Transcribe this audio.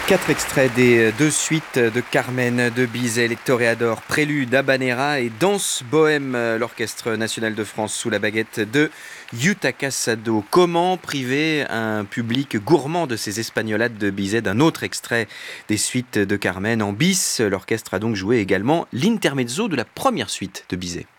Quatre extraits des deux suites de Carmen de Bizet, les Toréadors, Prélude, Habanera et Danse bohème, l'Orchestre national de France sous la baguette de Yutaka Sado. Comment priver un public gourmand de ces espagnolades de Bizet d'un autre extrait des suites de Carmen en bis? L'orchestre a donc joué également l'intermezzo de la première suite de Bizet.